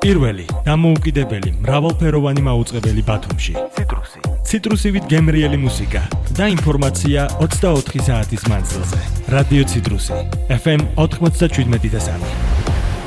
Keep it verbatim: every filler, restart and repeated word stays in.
პირველი, დამოუკიდებელი, მრავალფეროვანი მაუწყებელი ბათუმში. ციტრუსი. ციტრუსივით გემრიელი მუსიკა და ინფორმაცია ოცდაოთხი საათის მანძილზე. რადიო ციტრუსი, ეფ ემ ოთხმოცდაშვიდმეტი და სამი.